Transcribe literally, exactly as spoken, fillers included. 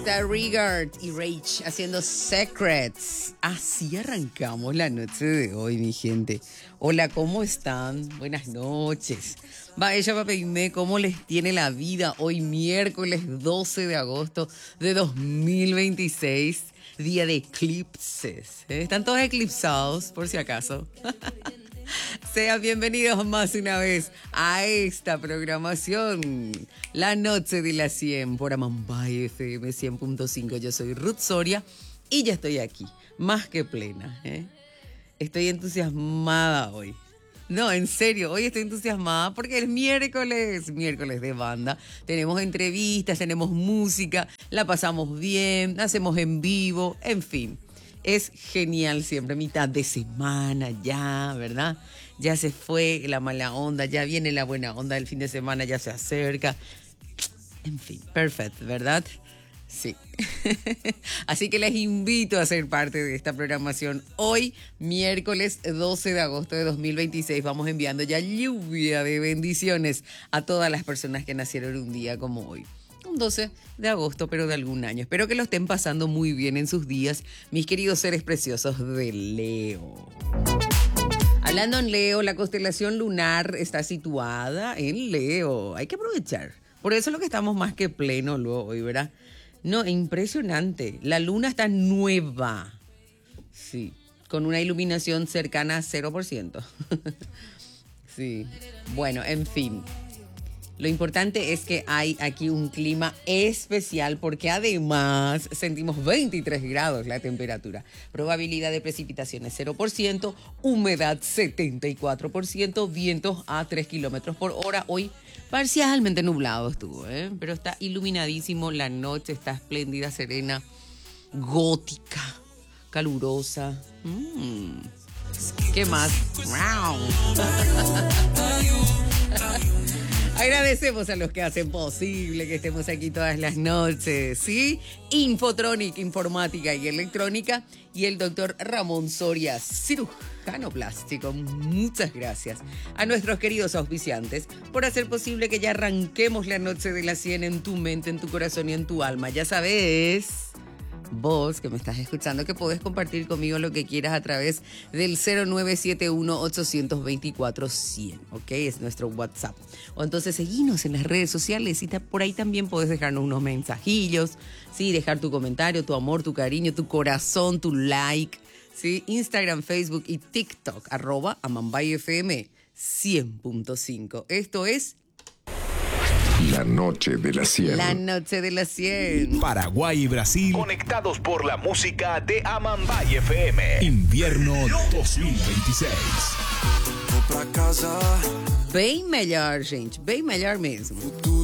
está Rigard y Rage haciendo Secrets. Así arrancamos la noche de hoy, mi gente. Hola, ¿cómo están? Buenas noches. Vaya, papá, ¿cómo les tiene la vida hoy miércoles doce de agosto de dos mil veintiséis? Día de eclipses. ¿Eh? Están todos eclipsados, por si acaso. Sean bienvenidos más una vez a esta programación. La noche de las cien por Amambay F M cien punto cinco. Yo soy Ruth Soria y ya estoy aquí, más que plena. ¿eh? Estoy entusiasmada hoy. No, en serio, hoy estoy entusiasmada porque es miércoles, miércoles de banda. Tenemos entrevistas, tenemos música, la pasamos bien, hacemos en vivo, en fin. Es genial siempre, mitad de semana ya, ¿verdad? Ya se fue la mala onda, ya viene la buena onda, el fin de semana ya se acerca. En fin, perfecto, ¿verdad? Sí. Así que les invito a ser parte de esta programación. Hoy, miércoles doce de agosto de dos mil veintiséis, vamos enviando ya lluvia de bendiciones a todas las personas que nacieron un día como hoy. Un doce de agosto, pero de algún año. Espero que lo estén pasando muy bien en sus días, mis queridos seres preciosos de Leo. Hablando en Leo, la constelación lunar está situada en Leo. Hay que aprovechar. Por eso es lo que estamos más que pleno luego hoy, ¿verdad? No, impresionante. La luna está nueva. Sí, con una iluminación cercana a cero por ciento. Sí, bueno, en fin. Lo importante es que hay aquí un clima especial porque además sentimos veintitrés grados la temperatura. Probabilidad de precipitaciones cero por ciento, humedad setenta y cuatro por ciento, vientos a tres kilómetros por hora. Hoy parcialmente nublado estuvo, ¿eh? Pero está iluminadísimo, la noche está espléndida, serena, gótica, calurosa. Mm. ¿Qué más? Agradecemos a los que hacen posible que estemos aquí todas las noches, ¿sí? Infotronic, informática y electrónica, y el doctor Ramón Soria, cirujano plástico. Muchas gracias a nuestros queridos auspiciantes por hacer posible que ya arranquemos la noche de las cien en tu mente, en tu corazón y en tu alma. Ya sabes, vos que me estás escuchando, que podés compartir conmigo lo que quieras a través del cero nueve siete uno, ocho dos cuatro, cien, ¿ok? Es nuestro WhatsApp. O entonces seguinos en las redes sociales y por ahí también podés dejarnos unos mensajillos, ¿sí? Dejar tu comentario, tu amor, tu cariño, tu corazón, tu like, ¿sí? Instagram, Facebook y TikTok, arroba Amambay F M cien punto cinco. Esto es La noche de las cien. La noche de las cien. Paraguay y Brasil conectados por la música de Amambay F M. Invierno dos mil veintiséis. Bem melhor, gente. Bem melhor mesmo.